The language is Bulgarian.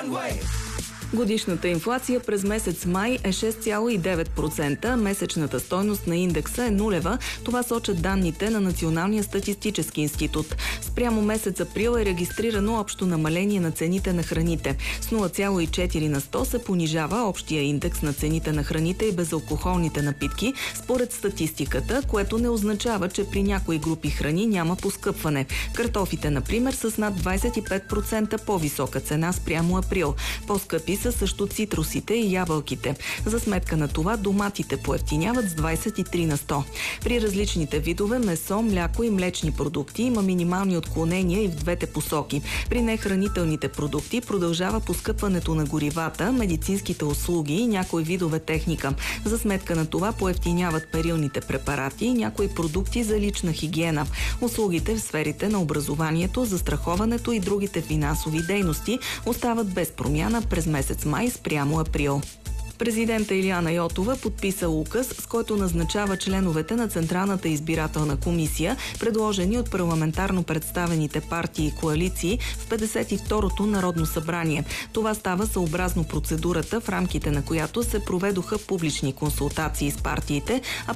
Годишната инфлация през месец май е 6,9%, месечната стойност на индекса е нулева. Това сочат данните на Националния статистически институт. Спрямо месец април е регистрирано общо намаление на цените на храните. С 0,4 на 100 се понижава общия индекс на цените на храните и безалкохолните напитки, според статистиката, което не означава, че при някои групи храни няма поскъпване. Картофите, например, са с над 25% по-висока цена спрямо април. По-скъпи са също цитрусите и ябълките. За сметка на това доматите поевтиняват с 23 на 100. При различните видове месо, мляко и млечни продукти има минимални отклонения и в двете посоки. При нехранителните продукти продължава поскъпването на горивата, медицинските услуги и някои видове техника. За сметка на това поевтиняват перилните препарати и някои продукти за лична хигиена. Услугите в сферите на образованието, застраховането и другите финансови дейности остават без промяна през месец май спрямо април. Президента Илияна Йотова подписа указ, с който назначава членовете на Централната избирателна комисия, предложени от парламентарно представените партии и коалиции в 52-то Народно събрание. Това става съобразно процедурата, в рамките на която се проведоха публични консултации с партиите, а